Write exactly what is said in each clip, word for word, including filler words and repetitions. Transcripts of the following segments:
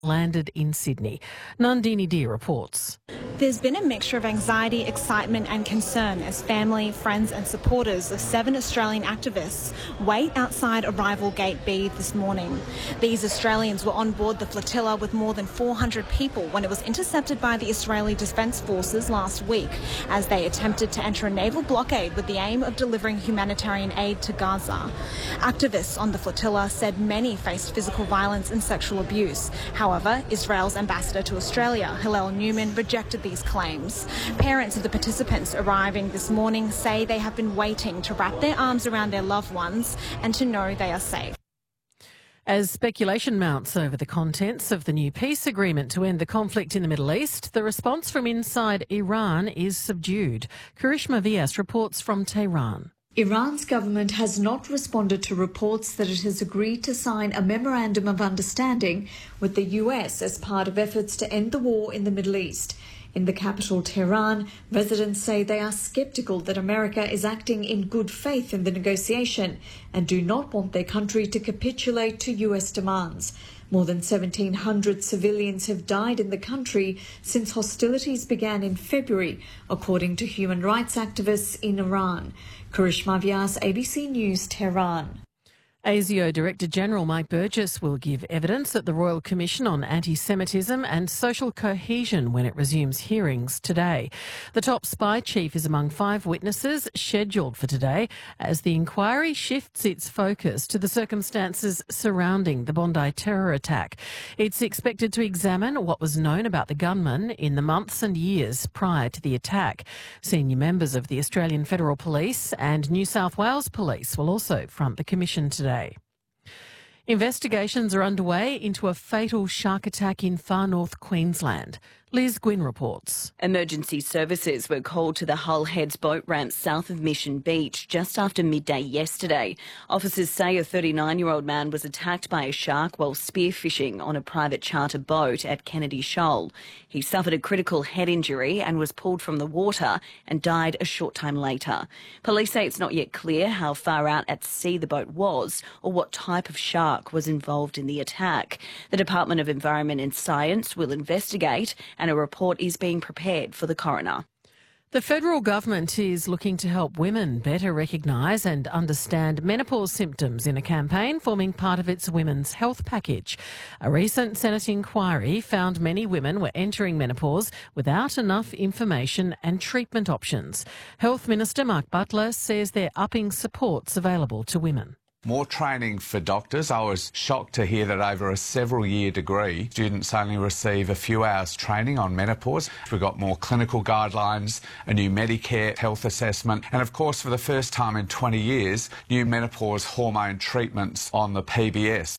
landed in Sydney. Nandini Deer reports. There's been a mixture of anxiety, excitement and concern as family, friends and supporters of seven Australian activists wait outside Arrival Gate B this morning. These Australians were on board the flotilla with more than four hundred people when it was intercepted by the Israeli Defence Forces last week as they attempted to enter a naval blockade with the aim of delivering humanitarian aid to Gaza. Activists on the flotilla said many faced physical violence and sexual abuse. However, Israel's ambassador to Australia, Hillel Newman, rejected these claims. Parents of the participants arriving this morning say they have been waiting to wrap their arms around their loved ones and to know they are safe. As speculation mounts over the contents of the new peace agreement to end the conflict in the Middle East, the response from inside Iran is subdued. Karishma Vyas reports from Tehran. Iran's government has not responded to reports that it has agreed to sign a memorandum of understanding with the U S as part of efforts to end the war in the Middle East. In the capital, Tehran, residents say they are sceptical that America is acting in good faith in the negotiation and do not want their country to capitulate to U S demands. More than seventeen hundred civilians have died in the country since hostilities began in February, according to human rights activists in Iran. Karishma Vyas, A B C News, Tehran. ASIO Director General Mike Burgess will give evidence at the Royal Commission on Anti-Semitism and Social Cohesion when it resumes hearings today. The top spy chief is among five witnesses scheduled for today as the inquiry shifts its focus to the circumstances surrounding the Bondi terror attack. It's expected to examine what was known about the gunman in the months and years prior to the attack. Senior members of the Australian Federal Police and New South Wales Police will also front the commission today. Investigations are underway into a fatal shark attack in far north Queensland. Liz Gwynn reports. Emergency services were called to the Hull Heads boat ramp south of Mission Beach just after midday yesterday. Officers say a thirty-nine-year-old man was attacked by a shark while spearfishing on a private charter boat at Kennedy Shoal. He suffered a critical head injury and was pulled from the water and died a short time later. Police say it's not yet clear how far out at sea the boat was or what type of shark was involved in the attack. The Department of Environment and Science will investigate, and a report is being prepared for the coroner. The federal government is looking to help women better recognise and understand menopause symptoms in a campaign forming part of its women's health package. A recent Senate inquiry found many women were entering menopause without enough information and treatment options. Health Minister Mark Butler says they're upping supports available to women. More training for doctors. I was shocked to hear that over a several-year degree, students only receive a few hours training on menopause. We've got more clinical guidelines, a new Medicare health assessment, and of course, for the first time in twenty years, new menopause hormone treatments on the P B S.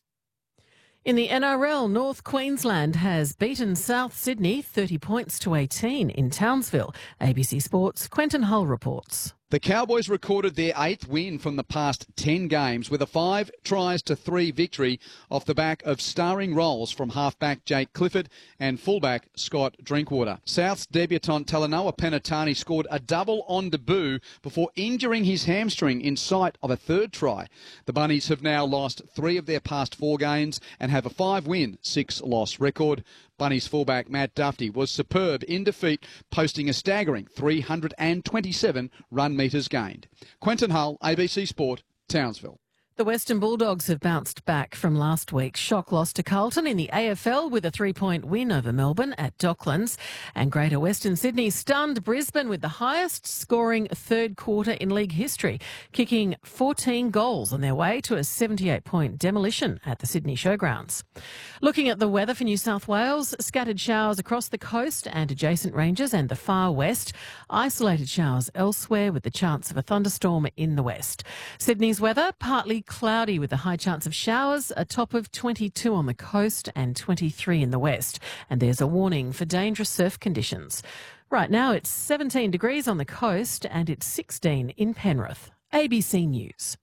In the N R L, North Queensland has beaten South Sydney thirty points to eighteen in Townsville. A B C Sports' Quentin Hull reports. The Cowboys recorded their eighth win from the past ten games with a five tries to three victory off the back of starring roles from halfback Jake Clifford and fullback Scott Drinkwater. South's debutant Talanoa Penatani scored a double on debut before injuring his hamstring in sight of a third try. The Bunnies have now lost three of their past four games and have a five-win, six-loss record. Bunnies fullback Matt Duffy was superb in defeat, posting a staggering three hundred twenty-seven run metres gained. Quentin Hull, A B C Sport, Townsville. The Western Bulldogs have bounced back from last week's shock loss to Carlton in the A F L with a three-point win over Melbourne at Docklands. And Greater Western Sydney stunned Brisbane with the highest scoring third quarter in league history, kicking fourteen goals on their way to a seventy-eight point demolition at the Sydney Showgrounds. Looking at the weather for New South Wales, scattered showers across the coast and adjacent ranges and the far west. Isolated showers elsewhere with the chance of a thunderstorm in the west. Sydney's weather, partly cloudy with a high chance of showers, a top of twenty-two on the coast and twenty-three in the west. And there's a warning for dangerous surf conditions. Right now it's seventeen degrees on the coast and it's sixteen in Penrith. A B C News.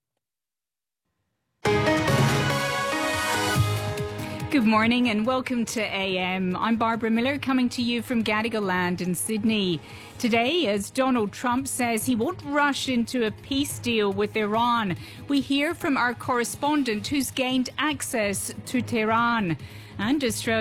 Good morning and welcome to A M. I'm Barbara Miller coming to you from Gadigal Land in Sydney. Today, as Donald Trump says he won't rush into a peace deal with Iran, we hear from our correspondent who's gained access to Tehran. And Australia